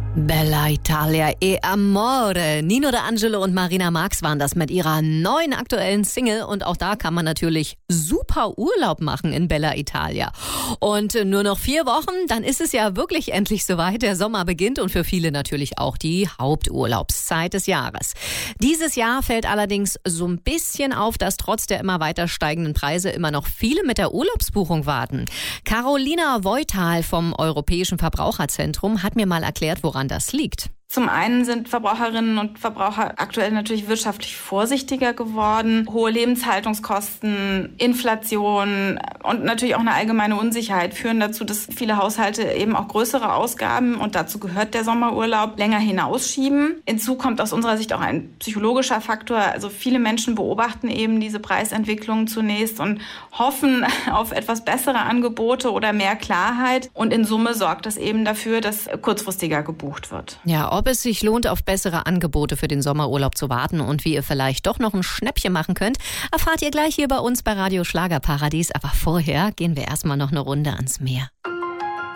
Bella Italia e Amore. Nino D'Angelo und Marina Marx waren das mit ihrer neuen aktuellen Single. Und auch da kann man natürlich super Urlaub machen in Bella Italia. Und nur noch 4 Wochen, dann ist es ja wirklich endlich soweit. Der Sommer beginnt und für viele natürlich auch die Haupturlaubszeit des Jahres. Dieses Jahr fällt allerdings so ein bisschen auf, dass trotz der immer weiter steigenden Preise immer noch viele mit der Urlaubsbuchung warten. Carolina Voital vom Europäischen Verbraucherzentrum hat mir mal erklärt, woran das liegt. Zum einen sind Verbraucherinnen und Verbraucher aktuell natürlich wirtschaftlich vorsichtiger geworden. Hohe Lebenshaltungskosten, Inflation und natürlich auch eine allgemeine Unsicherheit führen dazu, dass viele Haushalte eben auch größere Ausgaben, und dazu gehört der Sommerurlaub, länger hinausschieben. Hinzu kommt aus unserer Sicht auch ein psychologischer Faktor. Also viele Menschen beobachten eben diese Preisentwicklung zunächst und hoffen auf etwas bessere Angebote oder mehr Klarheit. Und in Summe sorgt das eben dafür, dass kurzfristiger gebucht wird. Ja, ob es sich lohnt, auf bessere Angebote für den Sommerurlaub zu warten und wie ihr vielleicht doch noch ein Schnäppchen machen könnt, erfahrt ihr gleich hier bei uns bei Radio Schlagerparadies. Aber vorher gehen wir erstmal noch eine Runde ans Meer.